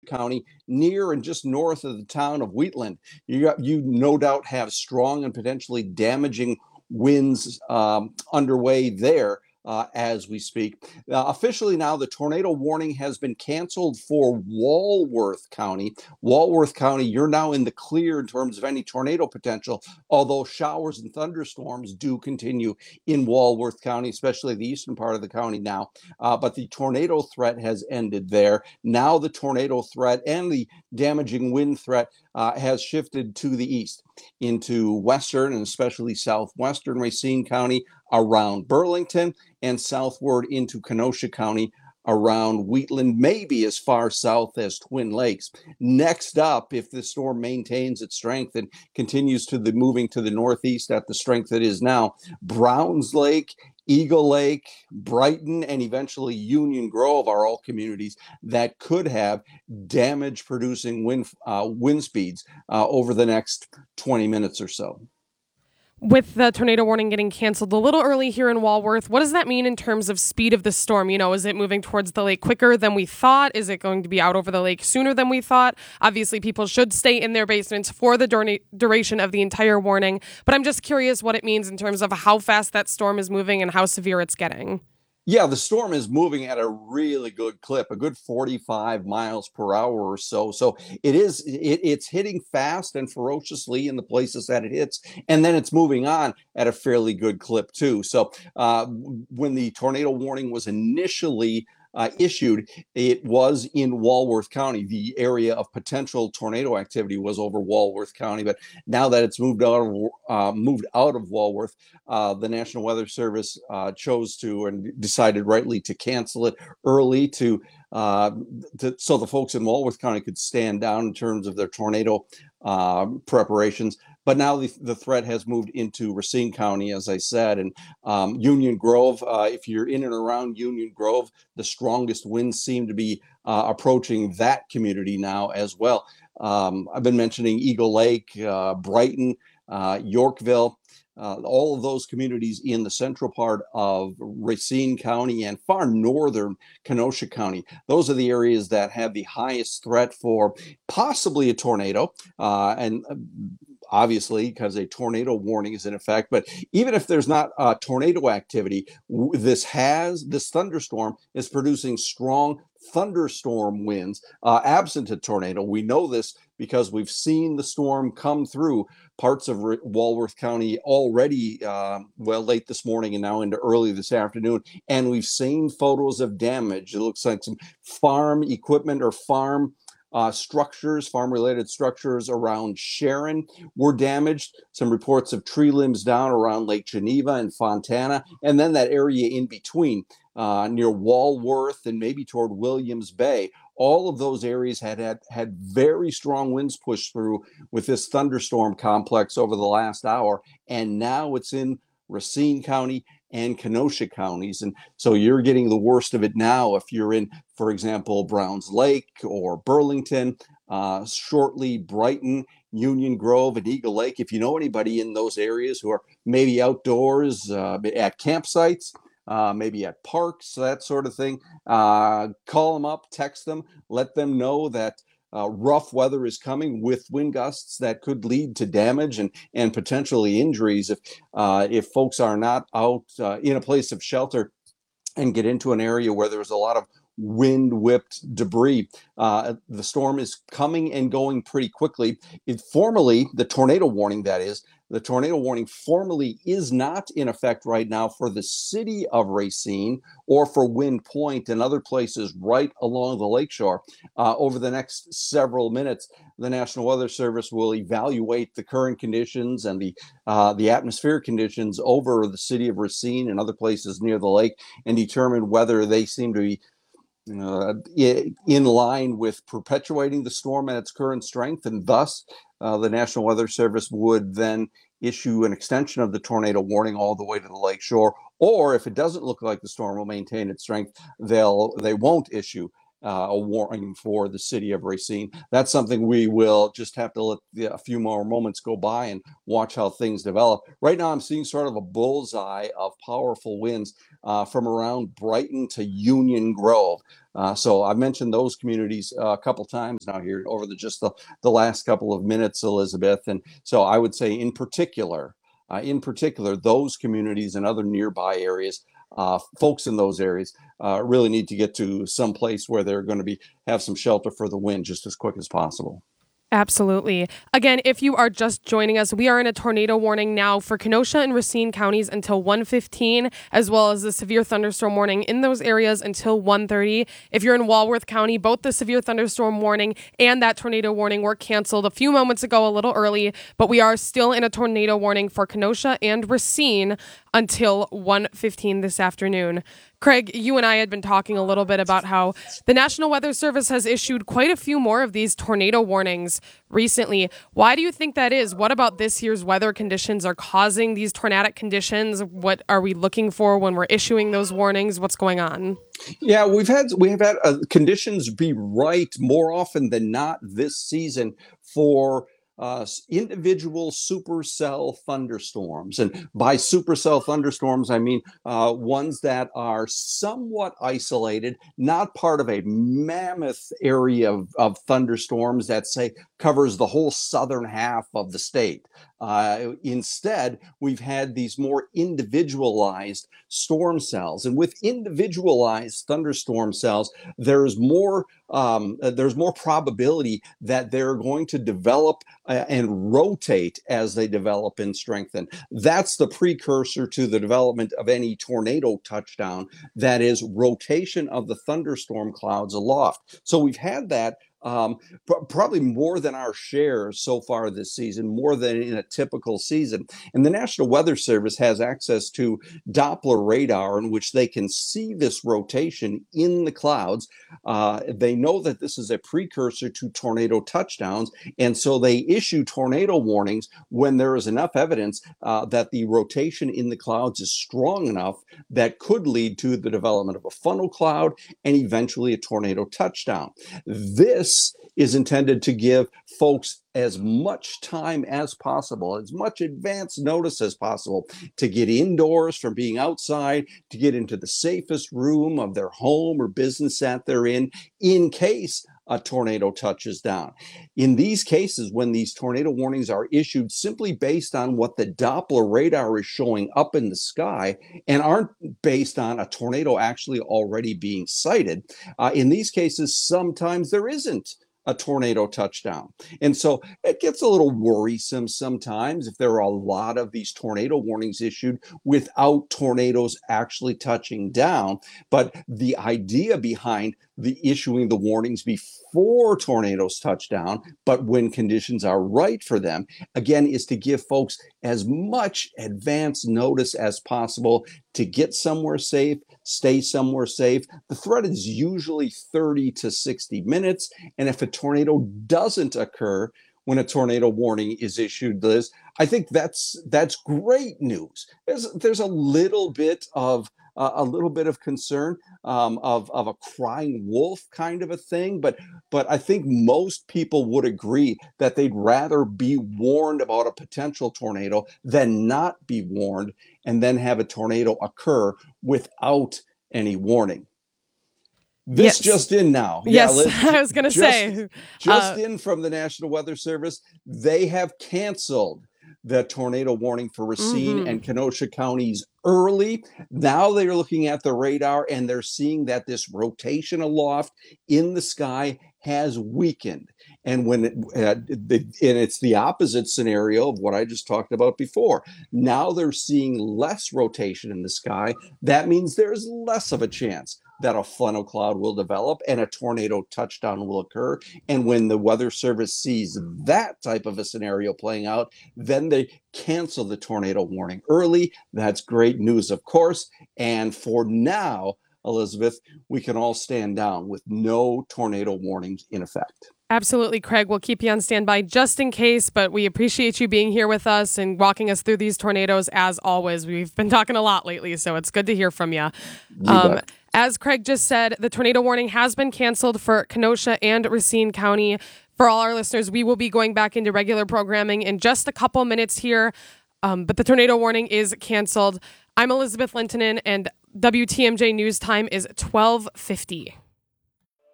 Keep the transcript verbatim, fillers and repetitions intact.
County, near and just north of the town of Wheatland. You got, you no doubt have strong and potentially damaging winds um, underway there. Uh, as we speak. Uh, officially now, the tornado warning has been canceled for Walworth County. Walworth County, you're now in the clear in terms of any tornado potential, although showers and thunderstorms do continue in Walworth County, especially the eastern part of the county now. Uh, but the tornado threat has ended there. Now the tornado threat and the damaging wind threat uh, has shifted to the east into western and especially southwestern Racine County around Burlington, and southward into Kenosha County around Wheatland, maybe as far south as Twin Lakes. Next up, if the storm maintains its strength and continues to the moving to the northeast at the strength it is now, Browns Lake, Eagle Lake, Brighton, and eventually Union Grove are all communities that could have damage-producing wind uh, wind speeds uh, over the next twenty minutes or so. With the tornado warning getting canceled a little early here in Walworth, what does that mean in terms of speed of the storm? You know, is it moving towards the lake quicker than we thought? Is it going to be out over the lake sooner than we thought? Obviously, people should stay in their basements for the dur- duration of the entire warning, but I'm just curious what it means in terms of how fast that storm is moving and how severe it's getting. Yeah, the storm is moving at a really good clip, a good forty-five miles per hour or so. So it is, it, it's hitting fast and ferociously in the places that it hits. And then it's moving on at a fairly good clip too. So uh, when the tornado warning was initially Uh, issued, it was in Walworth County. The area of potential tornado activity was over Walworth County, but now that it's moved out of uh, moved out of Walworth, uh, the National Weather Service uh, chose to and decided rightly to cancel it early to, uh, to so the folks in Walworth County could stand down in terms of their tornado uh, preparations. But now the, the threat has moved into Racine County, as I said, and um, Union Grove. Uh, if you're in and around Union Grove, the strongest winds seem to be uh, approaching that community now as well. Um, I've been mentioning Eagle Lake, uh, Brighton, uh, Yorkville, uh, all of those communities in the central part of Racine County and far northern Kenosha County. Those are the areas that have the highest threat for possibly a tornado. Uh, and obviously, because a tornado warning is in effect. But even if there's not uh, tornado activity, this has this thunderstorm is producing strong thunderstorm winds uh, absent a tornado. We know this because we've seen the storm come through parts of R- Walworth County already, uh, well, late this morning and now into early this afternoon. And we've seen photos of damage. It looks like some farm equipment or farm Uh, structures, farm-related structures around Sharon were damaged. Some reports of tree limbs down around Lake Geneva and Fontana, and then that area in between uh, near Walworth and maybe toward Williams Bay. All of those areas had, had had very strong winds pushed through with this thunderstorm complex over the last hour, and now it's in Racine County and Kenosha counties. And so you're getting the worst of it now if you're in, for example, Browns Lake or Burlington, uh, shortly Brighton, Union Grove, and Eagle Lake. If you know anybody in those areas who are maybe outdoors uh, at campsites, uh, maybe at parks, that sort of thing, uh, call them up, text them, let them know that Uh, rough weather is coming with wind gusts that could lead to damage and and potentially injuries if uh, if folks are not out uh, in a place of shelter and get into an area where there's a lot of wind whipped debris. Uh, the storm is coming and going pretty quickly. It formally, the tornado warning, that is, the tornado warning formally is not in effect right now for the city of Racine or for Wind Point and other places right along the lakeshore. Uh, over the next several minutes, the National Weather Service will evaluate the current conditions and the uh, the atmospheric conditions over the city of Racine and other places near the lake and determine whether they seem to be uh, in line with perpetuating the storm at its current strength, and thus uh, the National Weather Service would then issue an extension of the tornado warning all the way to the lake shore. Or if it doesn't look like the storm will maintain its strength, they'll they won't issue uh, a warning for the city of Racine. That's something we will just have to let the, a few more moments go by and watch how things develop. Right now, I'm seeing sort of a bullseye of powerful winds uh, from around Brighton to Union Grove. Uh, so I've mentioned those communities uh, a couple times now here over the just the, the last couple of minutes, Elizabeth. And so I would say in particular, uh, in particular, those communities and other nearby areas, uh, folks in those areas uh, really need to get to some place where they're going to be have some shelter for the wind just as quick as possible. Absolutely. Again, if you are just joining us, we are in a tornado warning now for Kenosha and Racine counties until one fifteen, as well as the severe thunderstorm warning in those areas until one thirty. If you're in Walworth County, both the severe thunderstorm warning and that tornado warning were canceled a few moments ago, a little early, but we are still in a tornado warning for Kenosha and Racine until one fifteen this afternoon. Craig, you and I had been talking a little bit about how the National Weather Service has issued quite a few more of these tornado warnings recently. Why do you think that is? What about this year's weather conditions are causing these tornadic conditions? What are we looking for when we're issuing those warnings? What's going on? Yeah, we've had we have had uh, conditions be right more often than not this season for Uh, individual supercell thunderstorms. And by supercell thunderstorms, I mean uh, ones that are somewhat isolated, not part of a mammoth area of, of thunderstorms that, say, covers the whole southern half of the state. Uh, instead, we've had these more individualized storm cells. And with individualized thunderstorm cells, there's more um, there's more probability that they're going to develop uh, and rotate as they develop and strengthen. That's the precursor to the development of any tornado touchdown. That is rotation of the thunderstorm clouds aloft. So we've had that Um, pr- probably more than our share so far this season, more than in a typical season. And the National Weather Service has access to Doppler radar in which they can see this rotation in the clouds. Uh, they know that this is a precursor to tornado touchdowns, and so they issue tornado warnings when there is enough evidence uh, that the rotation in the clouds is strong enough that could lead to the development of a funnel cloud and eventually a tornado touchdown. This is intended to give folks as much time as possible, as much advance notice as possible to get indoors from being outside, to get into the safest room of their home or business that they're in, in case a tornado touches down. In these cases, when these tornado warnings are issued simply based on what the Doppler radar is showing up in the sky and aren't based on a tornado actually already being sighted, uh, in these cases, sometimes there isn't a tornado touchdown. And so it gets a little worrisome sometimes if there are a lot of these tornado warnings issued without tornadoes actually touching down. But the idea behind the issuing the warnings before tornadoes touch down, but when conditions are right for them, again, is to give folks as much advance notice as possible to get somewhere safe, stay somewhere safe. The threat is usually thirty to sixty minutes. And if a tornado doesn't occur when a tornado warning is issued, Liz, I think that's that's great news. There's, there's a little bit of uh, a little bit of concern um, of, of a crying wolf kind of a thing. But but I think most people would agree that they'd rather be warned about a potential tornado than not be warned and then have a tornado occur without any warning. This yes. just in now. Yes, yeah, Liz, I was going to say. Just uh, in from the National Weather Service, they have canceled the tornado warning for Racine mm-hmm. and Kenosha counties early. Now they're looking at the radar and they're seeing that this rotation aloft in the sky has weakened. And when it, uh, the, and it's the opposite scenario of what I just talked about before. Now they're seeing less rotation in the sky. That means there's less of a chance that a funnel cloud will develop and a tornado touchdown will occur. And when the Weather Service sees that type of a scenario playing out, then they cancel the tornado warning early. That's great news, of course. And for now, Elizabeth, we can all stand down with no tornado warnings in effect. Absolutely, Craig. We'll keep you on standby just in case, but we appreciate you being here with us and walking us through these tornadoes as always. We've been talking a lot lately, so it's good to hear from you. you um, As Craig just said, the tornado warning has been canceled for Kenosha and Racine County. For all our listeners, we will be going back into regular programming in just a couple minutes here, um, but the tornado warning is canceled. I'm Elizabeth Lintonen, and W T M J News Time is twelve fifty.